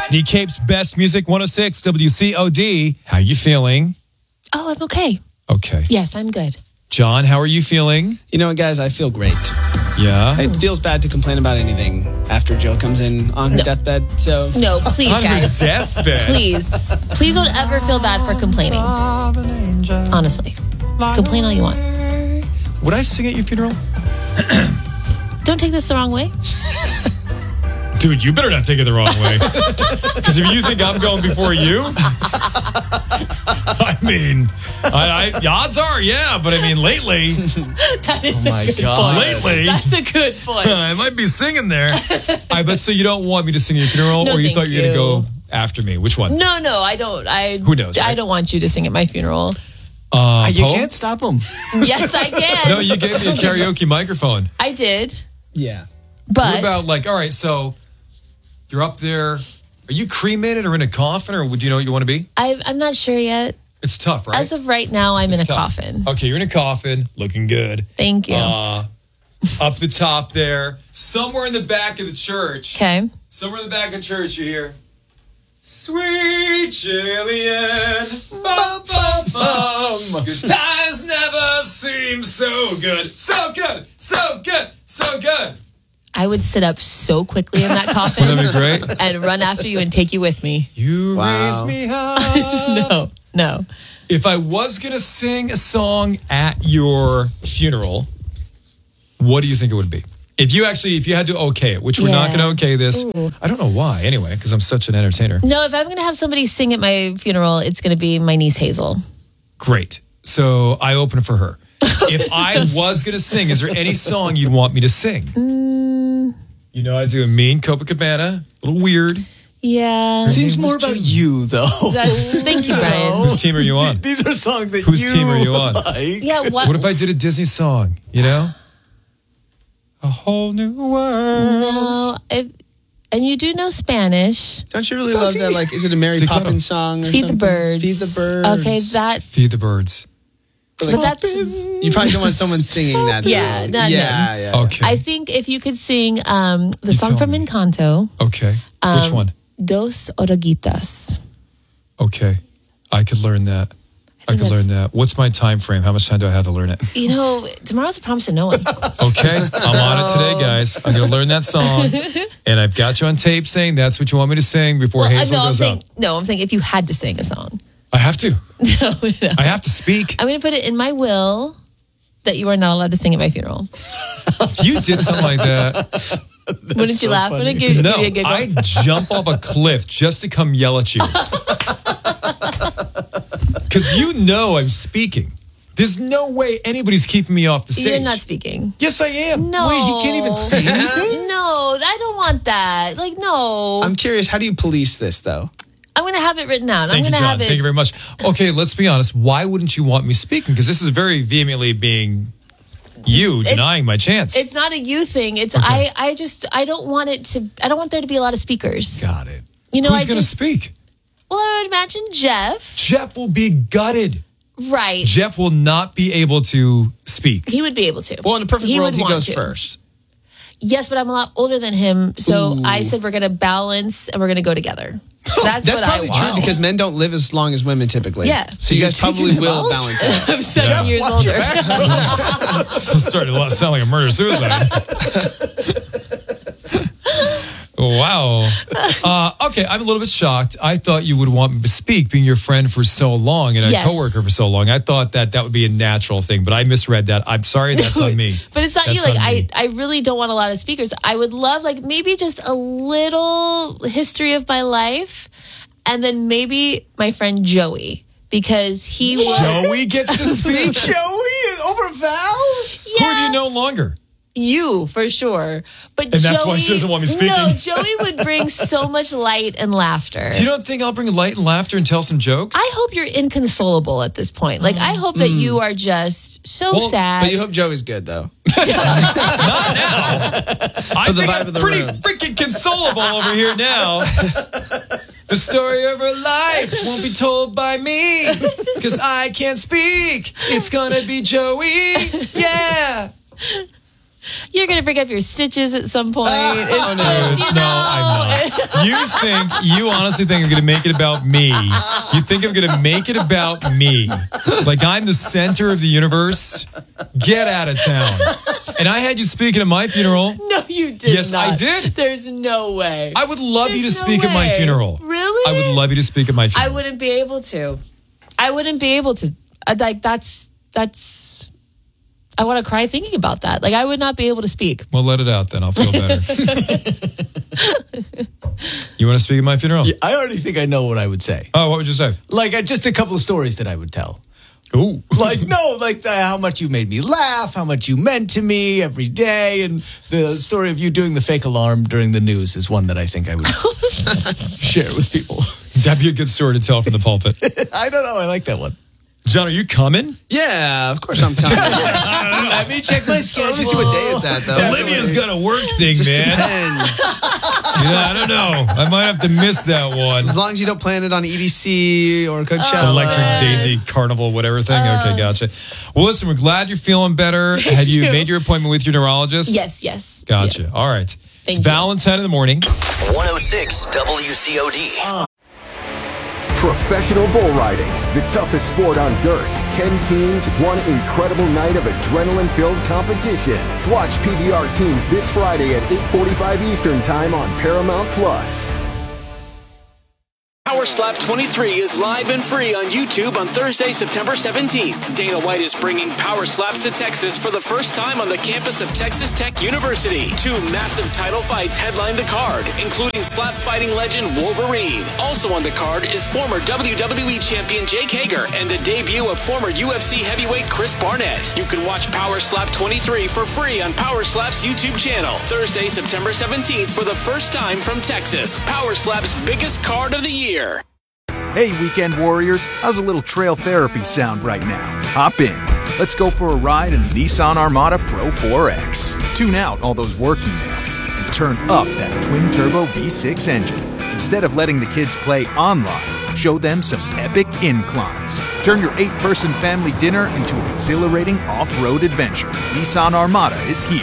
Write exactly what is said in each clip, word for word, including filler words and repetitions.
The Cape's best music, one oh six W C O D. How you feeling? Oh, I'm okay. Okay. Yes, I'm good. John, how are you feeling? You know what, guys? I feel great. Yeah? It feels bad to complain about anything after Jill comes in on her No. deathbed, so... No, please, On her guys. deathbed. Please. Please don't ever feel bad for complaining. Honestly. Complain all you want. Would I sing at your funeral? Don't take this the wrong way. Dude, you better not take it the wrong way. Because if you think I'm going before you, I mean, I, I, odds are, yeah. But I mean, lately, That is my a good God. point. lately, That's a good point. I might be singing there. I bet. So you don't want me to sing at your funeral, No, or you thank thought you were you. going to go after me? Which one? No, no, I don't. I Who knows, I right? don't want you to sing at my funeral. Uh, You Poe? can't stop him. Yes, I can. No, you gave me a karaoke microphone. I did, Yeah. but What about like, all right, so you're up there. Are you cremated or in a coffin, or would you know what you want to be? I, I'm not sure yet. It's tough, right? As of right now, I'm It's in a tough. coffin. Okay, you're in a coffin, looking good. Thank you. Uh, up the top there, somewhere in the back of the church. Okay. Somewhere in the back of the church, you hear, "Sweet Jillian, bum, bum, bum. Good times never seem so good, so good, so good, so good." I would sit up so quickly in that coffin Wouldn't that be great? and run after you and take you with me. You Wow. raise me up. No, no. If I was going to sing a song at your funeral, what do you think it would be? If you actually, if you had to okay it, which we're not Yeah. going to okay this. Ooh. I don't know why, anyway, because I'm such an entertainer. No, if I'm going to have somebody sing at my funeral, it's going to be my niece Hazel. Great. So I open for her. If I was going to sing, is there any song you'd want me to sing? Mm. You know, I do a mean Copacabana, a little weird. Yeah. Seems name more was about Jill. you, though. That's, thank you, Brian. Whose team are you on? These are songs that Whose you team are you on? like. Yeah, what? What if I did a Disney song, you know? A whole new world. No, if, and you do know Spanish. Don't you really Does love that? he? Like, is it a Mary Sí, claro. Poppins song or Feed the something? birds. Feed the birds. Okay, that. Feed the birds. Like, But that's. you probably don't want someone singing that. Yeah, though. no, no. yeah, yeah. Okay. I think if you could sing um, the You song tell from me. Encanto, Okay. Um, Which one? Dos Oruguitas. Okay. I could learn that. I, think could learn that's- that. What's my time frame? How much time do I have to learn it? You know, tomorrow's a promise to no one. Okay. I'm on it today, guys. I'm going to learn that song. And I've got you on tape saying that's what you want me to sing before Well, Hazel no, I'm goes saying, up. no, I'm saying if you had to sing a song. I have to. No, no. I have to speak. I'm going to put it in my will that you are not allowed to sing at my funeral. If you did something like that, Wouldn't you so laugh? funny. Wouldn't it give, no, give you a giggle? I'd jump off a cliff just to come yell at you. Because you know I'm speaking. There's no way anybody's keeping me off the stage. You're not speaking. Yes, I am. No. Wait, he can't even say anything? No, I don't want that. Like, no. I'm curious, how do you police this, though? I'm going to have it written out. I'm Thank you, going to John. have it. Thank you very much. Okay, let's be honest. Why wouldn't you want me speaking? Because this is very vehemently being you denying my chance. It's not a you thing. It's I. I just. I don't want it to. I don't want there to be a lot of speakers. Got it. You know, Who's I going to just- speak? Well, I would imagine Jeff. Jeff will be gutted. Right. Jeff will not be able to speak. He would be able to. Well, in a perfect He world, would he want goes to. first. Yes, but I'm a lot older than him, so Ooh. I said we're going to balance and we're going to go together. That's, That's what probably I true want. because men don't live as long as women typically. Yeah. So you You're guys probably taking him will out? balance it. I'm seven Yeah. years Watch your older. back. It's starting to sound like a murder suicide. Wow. Uh, okay, I'm a little bit shocked. I thought you would want me to speak, being your friend for so long and a Yes. coworker for so long. I thought that that would be a natural thing, but I misread that. I'm sorry, that's on me. But it's not That's you. Like on I, me. I really don't want a lot of speakers. I would love like maybe just a little history of my life, and then maybe my friend Joey because he was Joey gets to speak. Joey over Val? Who do you know longer? you for sure. But And that's Joey, why she doesn't want me speaking? No, Joey would bring so much light and laughter. So you don't think I'll bring light and laughter and tell some jokes? I hope you're inconsolable at this point. Like I hope that you are just so Well, sad. But you hope Joey's good, though. Not now. I For the think vibe I'm of the pretty room. freaking consolable over here now. The story of her life won't be told by me because I can't speak. It's gonna be Joey. Yeah. You're gonna bring up your stitches at some point. Oh, It's no, just, you no, know. I'm not. You think, you honestly think I'm going to make it about me. You think I'm going to make it about me. Like I'm the center of the universe. Get out of town. And I had you speaking at my funeral. No, you did Yes, not. I did. There's no way. I would love There's you to no speak at my way. funeral. Really? I would love you to speak at my I funeral. wouldn't be able to. I wouldn't be able to. I- Like that's that's. I want to cry thinking about that. Like I would not be able to speak. Well, let it out then. I'll feel better. You want to speak at my funeral? Yeah, I already think I know what I would say. Oh, what would you say? Like uh, just a couple of stories that I would tell. Ooh. Like, no, like the, how much you made me laugh, how much you meant to me every day. And the story of you doing the fake alarm during the news is one that I think I would share with people. That'd be a good story to tell from the pulpit. I don't know. I like that one. John, are you coming? Yeah, of course I'm coming. Let me check my schedule. Let me see what day it's at, though. Olivia's got a work thing, Just man. depends. Yeah, I don't know. I might have to miss that one. As long as you don't plan it on E D C or Coachella. Electric Daisy Carnival, whatever thing. Okay, gotcha. Well, listen, we're glad you're feeling better. Have you, you. made your appointment with your neurologist? Yes, yes. Gotcha. Yeah. All right. Thank it's you. Valentine in the morning. one oh six W C O D. Professional bull riding, the toughest sport on dirt. Ten teams, one incredible night of adrenaline-filled competition. Watch P B R teams this Friday at eight forty-five Eastern Time on Paramount Plus. Power Slap twenty-three is live and free on YouTube on Thursday, September seventeenth. Dana White is bringing Power Slaps to Texas for the first time on the campus of Texas Tech University. Two massive title fights headline the card, including slap fighting legend Wolverine. Also on the card is former W W E champion Jake Hager and the debut of former U F C heavyweight Chris Barnett. You can watch Power Slap twenty-three for free on Power Slap's YouTube channel. Thursday, September seventeenth for the first time from Texas. Power Slap's biggest card of the year. Hey, Weekend Warriors, how's a little trail therapy sound right now? Hop in. Let's go for a ride in the Nissan Armada Pro four X. Tune out all those work emails and turn up that twin-turbo V six engine. Instead of letting the kids play online, show them some epic inclines. Turn your eight-person family dinner into an exhilarating off-road adventure. Nissan Armada is here.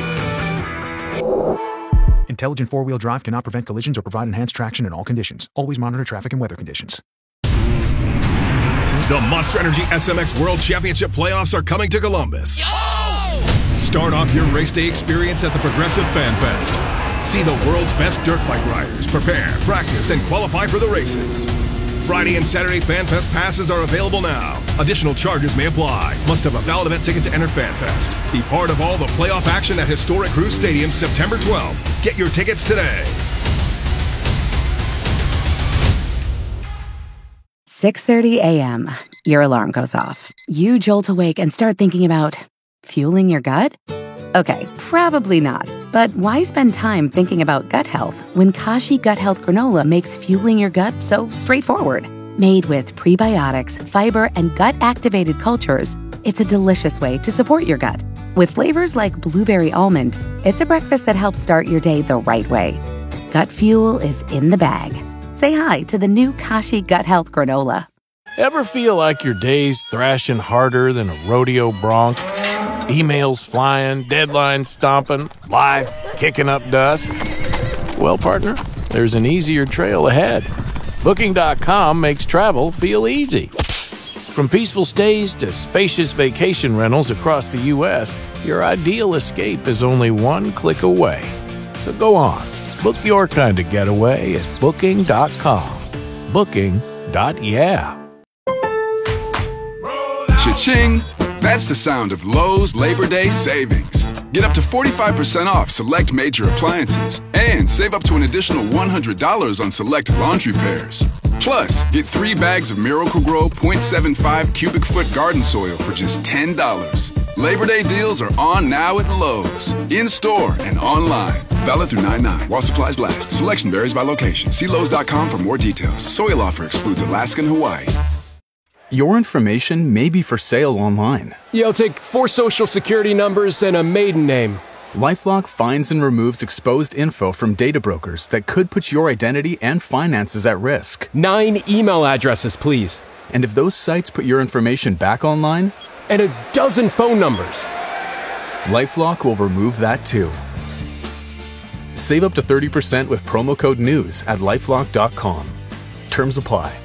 Intelligent four-wheel drive cannot prevent collisions or provide enhanced traction in all conditions. Always monitor traffic and weather conditions. The Monster Energy S M X World Championship playoffs are coming to Columbus. Start off your race day experience at the Progressive Fan Fest. See the world's best dirt bike riders prepare, practice, and qualify for the races. Friday and Saturday Fan Fest passes are available now. Additional charges may apply. Must have a valid event ticket to enter Fan Fest. Be part of all the playoff action at historic Cruise Stadium September twelfth. Get your tickets today. six thirty a.m. Your alarm goes off. You jolt awake and start thinking about fueling your gut? Okay, probably not. But why spend time thinking about gut health when Kashi Gut Health Granola makes fueling your gut so straightforward? Made with prebiotics, fiber, and gut-activated cultures, it's a delicious way to support your gut. With flavors like blueberry almond, it's a breakfast that helps start your day the right way. Gut fuel is in the bag. Say hi to the new Kashi Gut Health Granola. Ever feel like your day's thrashing harder than a rodeo bronc? Emails flying, deadlines stomping, life kicking up dust? Well, partner, there's an easier trail ahead. Booking dot com makes travel feel easy. From peaceful stays to spacious vacation rentals across the U S, your ideal escape is only one click away. So go on. Book your kind of getaway at Booking dot com. Booking. Yeah. Cha-ching! That's the sound of Lowe's Labor Day savings. Get up to forty-five percent off select major appliances and save up to an additional one hundred dollars on select laundry pairs. Plus, get three bags of Miracle-Gro point seven five cubic foot garden soil for just ten dollars. Labor Day deals are on now at Lowe's, in-store and online. Valid through nine nine while supplies last. Selection varies by location. See Lowe's dot com for more details. Soil offer excludes Alaska and Hawaii. Your information may be for sale online. Yeah, I'll take four social security numbers and a maiden name. LifeLock finds and removes exposed info from data brokers that could put your identity and finances at risk. Nine email addresses, please. And if those sites put your information back online? And a dozen phone numbers. LifeLock will remove that too. Save up to thirty percent with promo code NEWS at lifelock dot com. Terms apply.